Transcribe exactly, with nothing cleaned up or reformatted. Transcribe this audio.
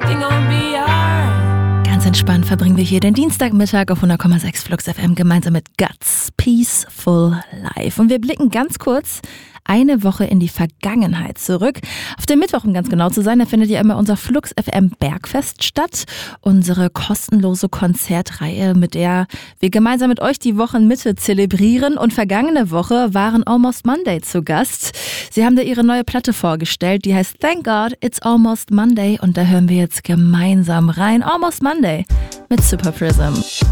everything gonna be alright. Ganz entspannt verbringen wir hier den Dienstagmittag auf hundert Komma sechs Flux F M gemeinsam mit Guts Peaceful Life. Und wir blicken ganz kurz eine Woche in die Vergangenheit zurück. Auf dem Mittwoch, um ganz genau zu sein, da findet ja immer unser Flux F M Bergfest statt. Unsere kostenlose Konzertreihe, mit der wir gemeinsam mit euch die Wochenmitte zelebrieren. Und vergangene Woche waren Almost Monday zu Gast. Sie haben da ihre neue Platte vorgestellt, die heißt Thank God It's Almost Monday. Und da hören wir jetzt gemeinsam rein. Almost Monday mit Super Prism.